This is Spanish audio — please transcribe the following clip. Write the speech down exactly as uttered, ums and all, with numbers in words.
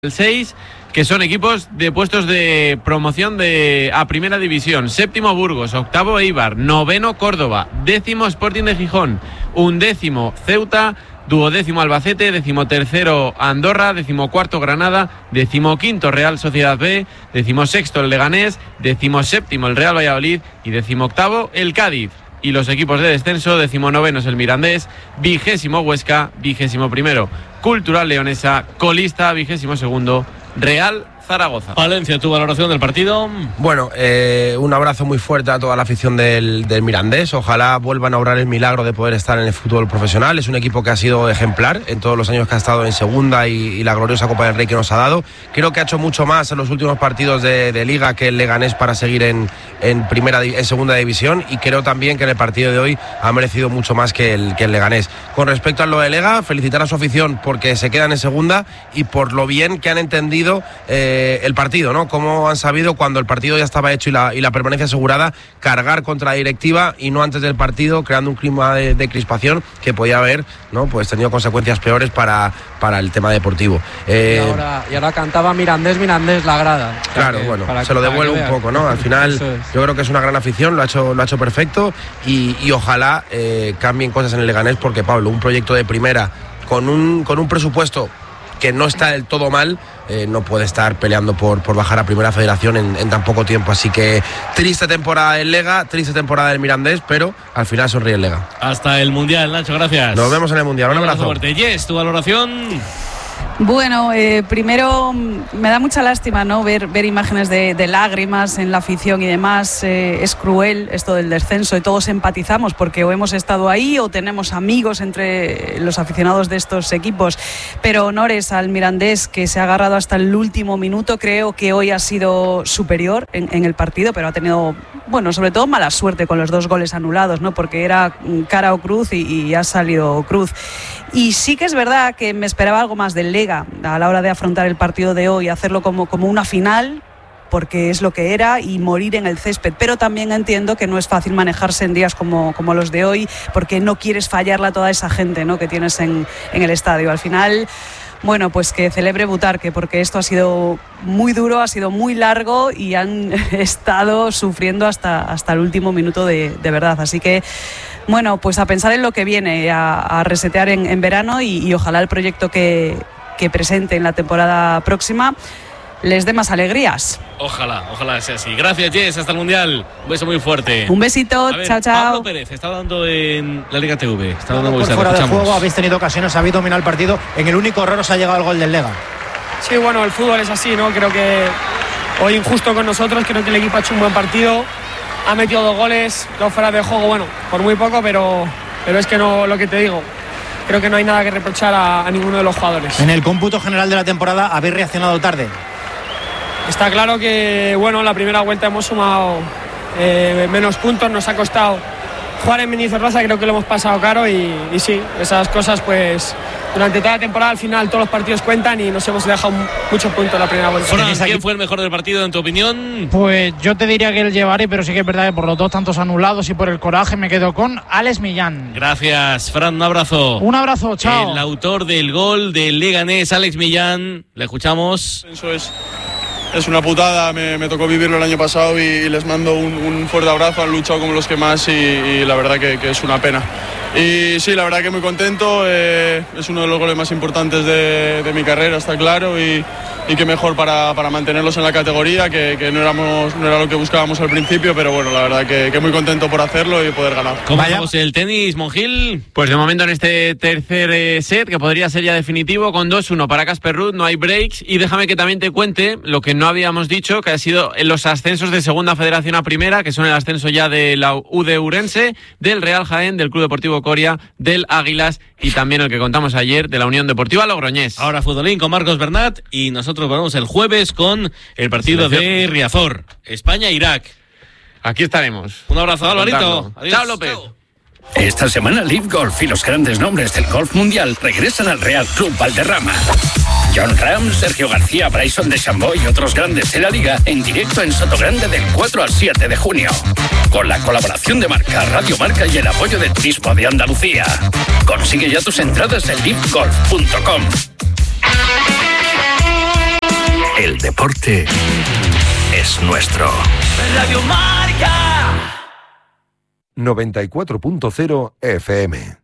El seis, que son equipos de puestos de promoción de a Primera División. Séptimo Burgos, octavo Eibar, noveno Córdoba, décimo Sporting de Gijón, undécimo Ceuta, duodécimo Albacete, decimotercero Andorra, decimocuarto Granada, decimoquinto Real Sociedad B, decimosexto el Leganés, decimoséptimo el Real Valladolid y decimoctavo el Cádiz. Y los equipos de descenso, decimonoveno es el Mirandés, vigésimo Huesca, vigésimo primero Cultural Leonesa, colista, vigésimo segundo Real Zaragoza. Valencia, tu valoración del partido. Bueno, eh, un abrazo muy fuerte a toda la afición del, del Mirandés. Ojalá vuelvan a obrar el milagro de poder estar en el fútbol profesional. Es un equipo que ha sido ejemplar en todos los años que ha estado en segunda y, y la gloriosa Copa del Rey que nos ha dado. Creo que ha hecho mucho más en los últimos partidos de, de Liga que el Leganés para seguir en, en, primera, en segunda división, y creo también que en el partido de hoy ha merecido mucho más que el, que el Leganés. Con respecto a lo de Lega, felicitar a su afición porque se quedan en segunda y por lo bien que han entendido eh, el partido, ¿no? Cómo han sabido, cuando el partido ya estaba hecho y la, y la permanencia asegurada, cargar contra la directiva y no antes del partido, creando un clima de, de crispación que podía haber, ¿no? Pues tenido consecuencias peores para, para el tema deportivo. Eh, y, ahora, y ahora cantaba Mirandés, Mirandés la grada. Claro, que, bueno, se lo devuelve un poco, ¿no? Al final es. Yo creo que es una gran afición, lo ha hecho, lo ha hecho perfecto y, y ojalá eh, cambien cosas en el Leganés, porque Pablo, un proyecto de primera con un, con un presupuesto que no está del todo mal, eh, no puede estar peleando por, por bajar a Primera Federación en, en tan poco tiempo. Así que triste temporada del Lega, triste temporada del Mirandés, pero al final sonríe el Lega. Hasta el Mundial, Nacho, gracias. Nos vemos en el Mundial, un abrazo. Fuerte. Yes, tu valoración. Bueno, eh, primero me da mucha lástima, ¿no? Ver, ver imágenes de, de lágrimas en la afición y demás. Eh, es cruel esto del descenso y todos empatizamos porque o hemos estado ahí o tenemos amigos entre los aficionados de estos equipos. Pero honores al Mirandés, que se ha agarrado hasta el último minuto. Creo que hoy ha sido superior en, en el partido, pero ha tenido, bueno, sobre todo mala suerte con los dos goles anulados, ¿no? Porque era cara o cruz y, y ha salido cruz. Y sí que es verdad que me esperaba algo más del Lega a la hora de afrontar el partido de hoy, hacerlo como, como una final, porque es lo que era, y morir en el césped. Pero también entiendo que no es fácil manejarse en días como, como los de hoy, porque no quieres fallarle a toda esa gente, ¿no?, que tienes en, en el estadio. Al final, bueno, pues que celebre Butarque, porque esto ha sido muy duro, ha sido muy largo y han estado sufriendo hasta, hasta el último minuto de, de verdad. Así que, bueno, pues a pensar en lo que viene, a, a resetear en, en verano y, y ojalá el proyecto que, que presente en la temporada próxima les dé más alegrías. Ojalá, ojalá sea así. Gracias, Jess, hasta el Mundial. Un beso muy fuerte. Un besito, ver, chao, chao. Pablo Pérez está dando en la Liga T V. Está dando por fuera de juego, habéis tenido ocasiones, habéis dominado el partido. En el único error os ha llegado el gol del Lega. Sí, bueno, el fútbol es así, ¿no? Creo que hoy injusto con nosotros, creo que el equipo ha hecho un buen partido. Ha metido dos goles, dos fuera de juego, bueno, por muy poco, pero, pero es que no, lo que te digo, creo que no hay nada que reprochar a, a ninguno de los jugadores. En el cómputo general de la temporada habéis reaccionado tarde. Está claro que, bueno, en la primera vuelta hemos sumado eh, menos puntos, nos ha costado jugar en Mendizorroza, creo que lo hemos pasado caro y, y sí, esas cosas pues durante toda la temporada al final todos los partidos cuentan y nos hemos dejado muchos puntos en la primera vuelta. Fran, ¿quién fue el mejor del partido en tu opinión? Pues yo te diría que el Llevaré, pero sí que es verdad que por los dos tantos anulados y por el coraje me quedo con Alex Millán. Gracias, Fran, un abrazo. Un abrazo, chao. El autor del gol del Leganés, Alex Millán, le escuchamos. Eso es. Es una putada, me, me tocó vivirlo el año pasado y, y les mando un, un fuerte abrazo, han luchado como los que más y, y la verdad que, que es una pena. Y sí, la verdad que muy contento, eh, es uno de los goles más importantes de, de mi carrera, está claro, y, y qué mejor para, para mantenerlos en la categoría, que, que no, éramos, no era lo que buscábamos al principio, pero bueno, la verdad que, que muy contento por hacerlo y poder ganar. ¿Cómo vamos el tenis, Monjil? Pues de momento en este tercer eh, set, que podría ser ya definitivo, con dos uno para Casper Ruud, no hay breaks, y déjame que también te cuente lo que no habíamos dicho, que ha sido en los ascensos de Segunda Federación a Primera, que son el ascenso ya de la U D Ourense, del Real Jaén, del Club Deportivo Coria, del Águilas y también el que contamos ayer de la Unión Deportiva Logroñés. Ahora futbolín con Marcos Bernat y nosotros volvemos el jueves con el partido de Riazor, España-Irak. Aquí estaremos. Un abrazo, Alvarito. Adiós. Chao, López. Chao. Esta semana Live Golf y los grandes nombres del golf mundial regresan al Real Club Valderrama. John Ram, Sergio García, Bryson DeChambeau y otros grandes de la liga en directo en Sotogrande del cuatro al siete de junio. Con la colaboración de Marca, Radio Marca y el apoyo de Turismo de Andalucía. Consigue ya tus entradas en live golf punto com. deporte es nuestro. Radio Marca. noventa y cuatro punto cero F M.